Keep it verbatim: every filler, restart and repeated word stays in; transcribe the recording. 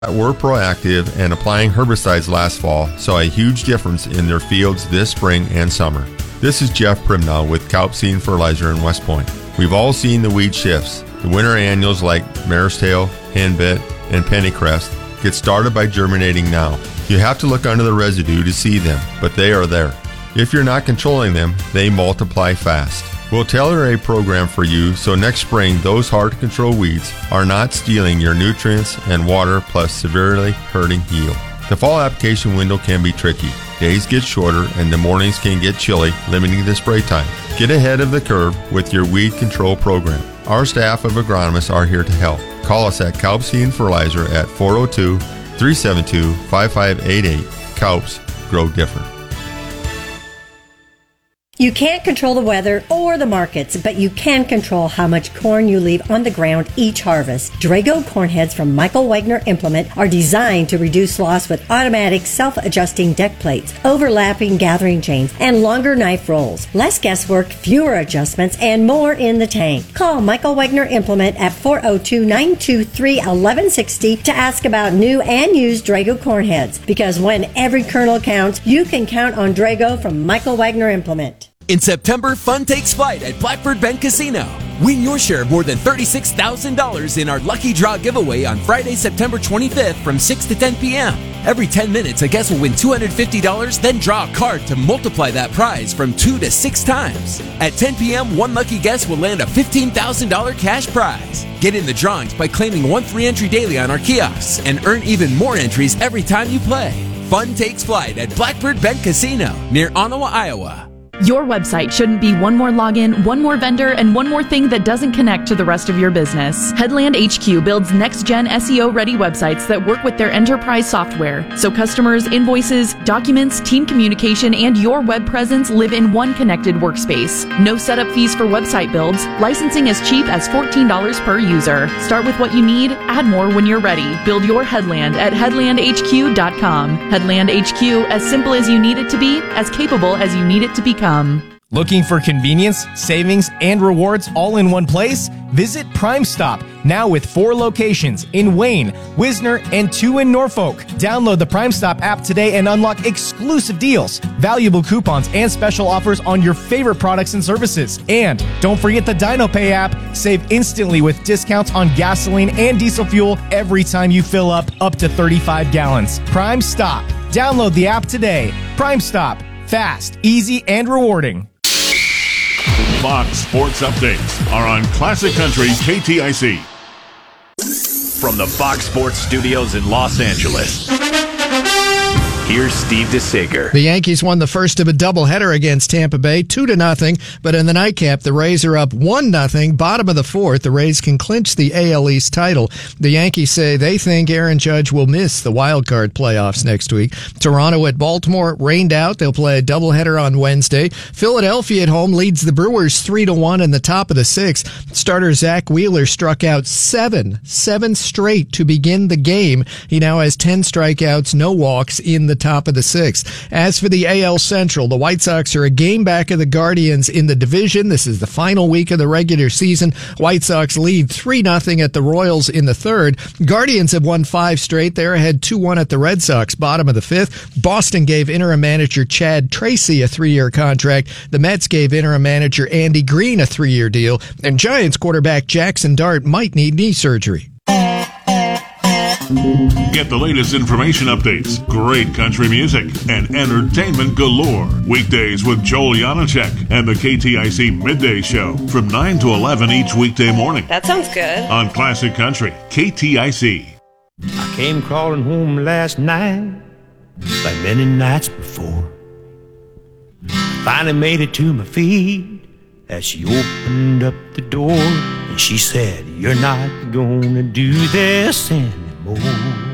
were proactive and applying herbicides last fall saw a huge difference in their fields this spring and summer. This is Jeff Primnow with Kaup Seed and Fertilizer in West Point. We've all seen the weed shifts. The winter annuals like mare's tail, henbit, and pennycrest get started by germinating now. You have to look under the residue to see them, but they are there. If you're not controlling them, they multiply fast. We'll tailor a program for you so next spring those hard-to-control weeds are not stealing your nutrients and water plus severely hurting yield. The fall application window can be tricky. Days get shorter and the mornings can get chilly, limiting the spray time. Get ahead of the curve with your weed control program. Our staff of agronomists are here to help. Call us at Kaup Seed and Fertilizer at four oh two, three seven two, five five eight eight. Kaups, grow different. You can't control the weather or the markets, but you can control how much corn you leave on the ground each harvest. Drago corn heads from Michael Wagner Implement are designed to reduce loss with automatic self-adjusting deck plates, overlapping gathering chains, and longer knife rolls. Less guesswork, fewer adjustments, and more in the tank. Call Michael Wagner Implement at four oh two, nine two three, one one six oh to ask about new and used Drago corn heads. Because when every kernel counts, you can count on Drago from Michael Wagner Implement. In September, fun takes flight at Blackbird Bank Casino. Win your share of more than thirty-six thousand dollars in our Lucky Draw giveaway on Friday, September twenty-fifth from six to ten p.m. Every ten minutes, a guest will win two hundred fifty dollars, then draw a card to multiply that prize from two to six times. At ten p.m., one lucky guest will land a fifteen thousand dollars cash prize. Get in the drawings by claiming one free entry daily on our kiosks and earn even more entries every time you play. Fun takes flight at Blackbird Bank Casino near Ottawa, Iowa. Your website shouldn't be one more login, one more vendor, and one more thing that doesn't connect to the rest of your business. Headland H Q builds next-gen S E O-ready websites that work with their enterprise software, so customers, invoices, documents, team communication, and your web presence live in one connected workspace. No setup fees for website builds. Licensing as cheap as fourteen dollars per user. Start with what you need, add more when you're ready. Build your Headland at headland h q dot com. Headland H Q, as simple as you need it to be, as capable as you need it to become. Looking for convenience, savings, and rewards all in one place? Visit Prime Stop, now with four locations in Wayne, Wisner, and two in Norfolk. Download the Prime Stop app today and unlock exclusive deals, valuable coupons, and special offers on your favorite products and services. And don't forget the DinoPay app. Save instantly with discounts on gasoline and diesel fuel every time you fill up up to thirty-five gallons. Prime Stop. Download the app today. Prime Stop. Fast, easy, and rewarding. Fox Sports Updates are on Classic Country K T I C. From the Fox Sports Studios in Los Angeles, here's Steve DeSager. The Yankees won the first of a doubleheader against Tampa Bay, two to nothing. But in the nightcap, the Rays are up one nothing. Bottom of the fourth, the Rays can clinch the A L East title. The Yankees say they think Aaron Judge will miss the wild card playoffs next week. Toronto at Baltimore rained out. They'll play a doubleheader on Wednesday. Philadelphia at home leads the Brewers three to one in the top of the sixth. Starter Zach Wheeler struck out seven, seven straight to begin the game. He now has ten strikeouts, no walks in the top of the sixth. As for the A L Central, the White Sox are a game back of the Guardians in the division. This is the final week of the regular season. White Sox lead three nothing at the Royals in the third. Guardians have won five straight. They're ahead two one at the Red Sox, bottom of the fifth. Boston gave interim manager Chad Tracy a three-year contract. The Mets gave interim manager Andy Green a three-year deal. And Giants quarterback Jackson Dart might need knee surgery. Get the latest information updates, great country music, and entertainment galore. Weekdays with Joel Janacek and the K T I C Midday Show from nine to eleven each weekday morning. That sounds good. On Classic Country, K T I C. I came crawling home last night like many nights before. Finally made it to my feet as she opened up the door and she said, "You're not gonna do this anymore."